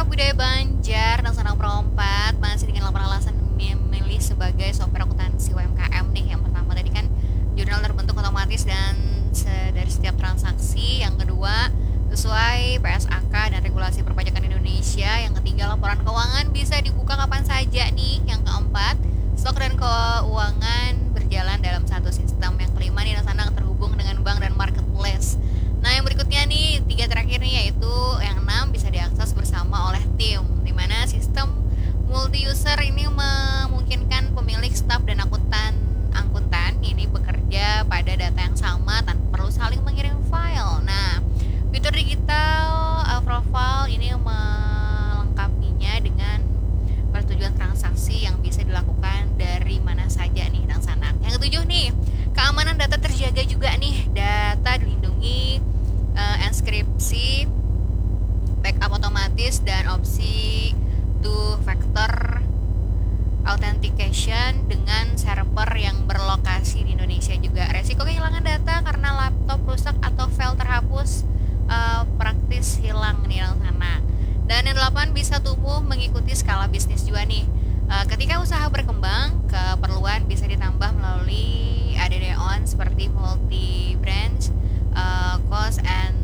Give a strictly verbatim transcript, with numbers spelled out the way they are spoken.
Budaya Banjar dan Sanang Perompat masih dengan delapan alasan memilih sebagai software akuntansi U M K M nih. Yang pertama tadi kan jurnal terbentuk otomatis dan se- dari setiap transaksi. Yang kedua sesuai P S A K dan regulasi perpajakan Indonesia. Yang ketiga laporan keuangan bisa dibuka kapan saja nih. Yang keempat stok dan keuangan berjalan dalam satu sistem. Yang kelima nih Sanang terhubung dengan bank dan marketplace. Nah yang berikutnya nih tiga terakhir nih yaitu yang enam bisa diakses bersama oleh tim, dimana sistem multi user ini memungkinkan pemilik, staf dan akuntan akuntan ini bekerja pada data yang sama tanpa perlu saling mengirim file. Nah fitur digital uh, profile ini melengkapinya dengan persetujuan transaksi yang bisa dilakukan dari mana saja nih dan sana. Yang ketujuh nih keamanan data terjaga juga nih, data dilindungi, uh, enskripsi, backup otomatis dan opsi two factor authentication dengan server yang berlokasi di Indonesia juga. Resiko kehilangan data karena laptop rusak atau file terhapus uh, praktis hilang nih yang sana. Dan yang delapan bisa tumbuh mengikuti skala bisnis juga nih. Uh, ketika usaha berkembang, keperluan bisa ditambah melalui A D D on seperti multi branch, uh, cost and